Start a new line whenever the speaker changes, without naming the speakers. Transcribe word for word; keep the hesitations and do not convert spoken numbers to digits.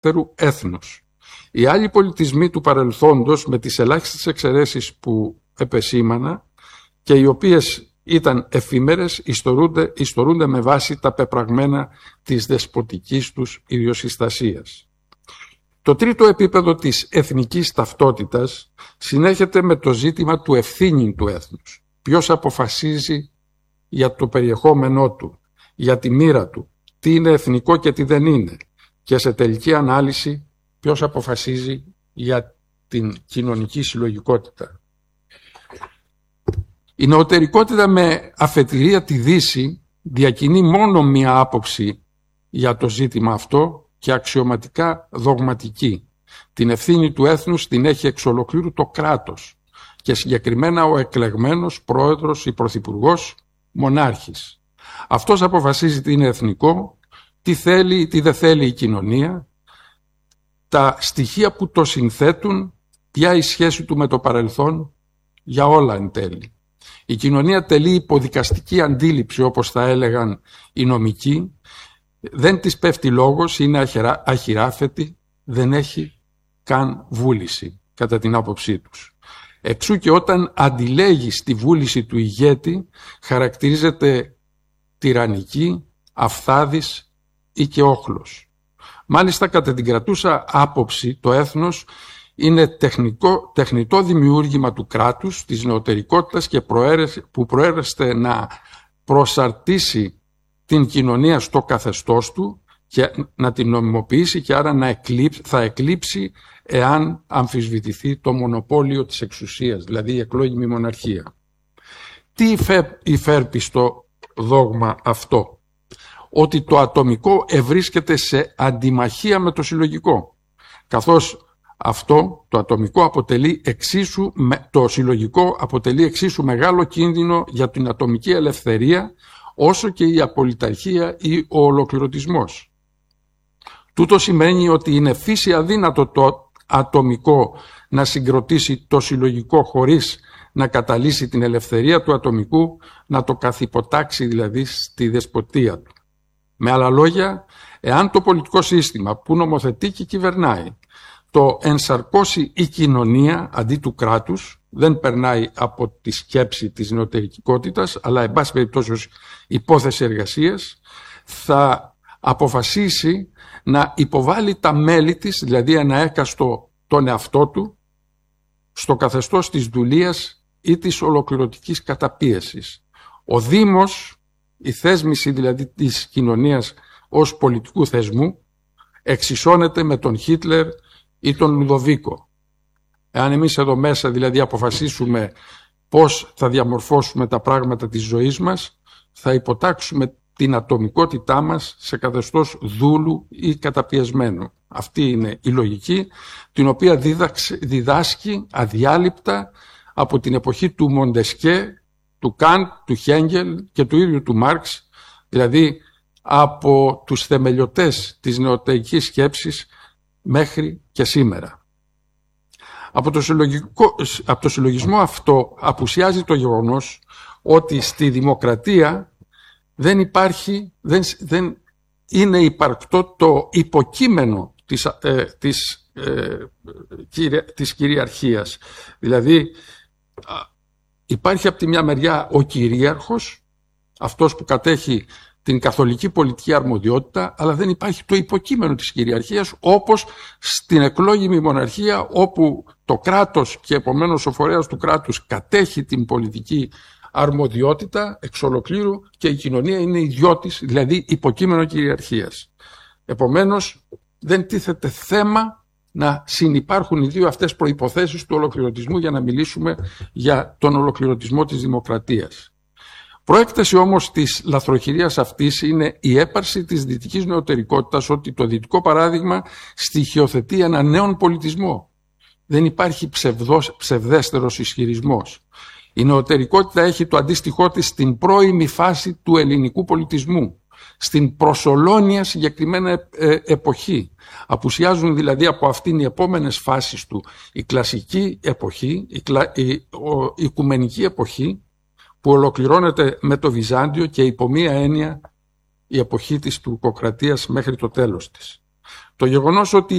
δεύτερου έθνους. Οι άλλοι πολιτισμοί του παρελθόντος, με τις ελάχιστες εξαιρέσεις που επεσήμανα και οι οποίες ήταν εφήμερες, ιστορούνται, ιστορούνται με βάση τα πεπραγμένα της δεσποτικής τους ιδιοσυστασίας. Το τρίτο επίπεδο της εθνικής ταυτότητας συνέχεται με το ζήτημα του ευθύνη του έθνους. Ποιος αποφασίζει για το περιεχόμενό του, για τη μοίρα του, τι είναι εθνικό και τι δεν είναι, και σε τελική ανάλυση ποιος αποφασίζει για την κοινωνική συλλογικότητα. Η νοωτερικότητα με αφετηρία τη Δύση διακινεί μόνο μία άποψη για το ζήτημα αυτό και αξιωματικά δογματική. Την ευθύνη του έθνους την έχει εξ ολοκλήρου το κράτος και συγκεκριμένα ο εκλεγμένος πρόεδρος ή πρωθυπουργός μονάρχης. Αυτός αποφασίζει τι είναι εθνικό, τι θέλει ή τι δεν θέλει η κοινωνία, τα στοιχεία που το συνθέτουν, ποια η σχέση του με το παρελθόν, για όλα εν τέλει. Η κοινωνία τελεί υποδικαστική αντίληψη, όπως θα έλεγαν οι νομικοί, δεν της πέφτει λόγος, είναι αχυράφετη, δεν έχει καν βούληση, κατά την άποψή τους. Εξού και όταν αντιλέγει στη βούληση του ηγέτη, χαρακτηρίζεται τυραννική, αυθάδης ή και όχλος. Μάλιστα, κατά την κρατούσα άποψη, το έθνος είναι τεχνικό, τεχνητό δημιούργημα του κράτους, της νοωτερικότητας και που προέρεστε να προσαρτήσει την κοινωνία στο καθεστώς του και να την νομιμοποιήσει και άρα να εκλείψει, θα εκλείψει εάν αμφισβητηθεί το μονοπόλιο της εξουσίας, δηλαδή η εκλόγιμη μοναρχία. Τι υφέρπει στο δόγμα αυτό? Ότι το ατομικό ευρίσκεται σε αντιμαχία με το συλλογικό, καθώς αυτό το ατομικό αποτελεί εξίσου, το συλλογικό αποτελεί εξίσου μεγάλο κίνδυνο για την ατομική ελευθερία όσο και η απολυταρχία ή ο ολοκληρωτισμός. Τούτο σημαίνει ότι είναι φύση αδύνατο το ατομικό να συγκροτήσει το συλλογικό χωρίς να καταλύσει την ελευθερία του ατομικού, να το καθυποτάξει δηλαδή στη δεσποτεία του. Με άλλα λόγια, εάν το πολιτικό σύστημα που νομοθετεί και κυβερνάει το ενσαρκώσει η κοινωνία αντί του κράτους, δεν περνάει από τη σκέψη της νοωτερικότητας, αλλά εν πάση περιπτώσει ως υπόθεση εργασίας, θα αποφασίσει να υποβάλει τα μέλη της, δηλαδή ένα έκαστο τον εαυτό του, στο καθεστώς της δουλείας ή της ολοκληρωτικής καταπίεσης. Ο Δήμος, η θέσμηση δηλαδή της κοινωνίας ως πολιτικού θεσμού, εξισώνεται με τον Χίτλερ ή τον Λουδοβίκο. Εάν εμείς εδώ μέσα δηλαδή αποφασίσουμε πώς θα διαμορφώσουμε τα πράγματα της ζωής μας, θα υποτάξουμε την ατομικότητά μας σε καθεστώς δούλου ή καταπιεσμένου. Αυτή είναι η λογική, την οποία διδάσκει αδιάλειπτα από την εποχή του Μοντεσκέ, του Καντ, του Χέγγελ και του ίδιου του Μάρξ, δηλαδή από τους θεμελιωτές της νεωτερικής σκέψης μέχρι και σήμερα. Από το, από το συλλογισμό αυτό απουσιάζει το γεγονός ότι στη δημοκρατία δεν υπάρχει, δεν, δεν είναι υπαρκτό το υποκείμενο της, ε, της, ε, κυρια, της κυριαρχίας. Δηλαδή υπάρχει από τη μια μεριά ο κυρίαρχος, αυτός που κατέχει την καθολική πολιτική αρμοδιότητα, αλλά δεν υπάρχει το υποκείμενο της κυριαρχίας, όπως στην εκλόγιμη μοναρχία, όπου το κράτος και επομένως ο φορέας του κράτους κατέχει την πολιτική αρμοδιότητα εξ ολοκλήρου και η κοινωνία είναι ιδιώτης, δηλαδή υποκείμενο κυριαρχίας. Επομένως δεν τίθεται θέμα να συνυπάρχουν οι δύο αυτές προϋποθέσεις του ολοκληρωτισμού για να μιλήσουμε για τον ολοκληρωτισμό της δημοκρατίας. Προέκταση όμως της λαθροχειρίας αυτής είναι η έπαρση της δυτικής νοωτερικότητας, ότι το δυτικό παράδειγμα στοιχειοθετεί έναν νέον πολιτισμό. Δεν υπάρχει ψευδός, ψευδέστερος ισχυρισμός. Η νοωτερικότητα έχει το αντίστοιχό της στην πρώιμη φάση του ελληνικού πολιτισμού, στην προσολώνια συγκεκριμένα εποχή. Απουσιάζουν δηλαδή από αυτήν οι επόμενες φάσεις του η κλασική εποχή, η, κλα... η... Ο... η οικουμενική εποχή, που ολοκληρώνεται με το Βυζάντιο και υπό μία έννοια η εποχή της τουρκοκρατίας μέχρι το τέλος της. Το γεγονός ότι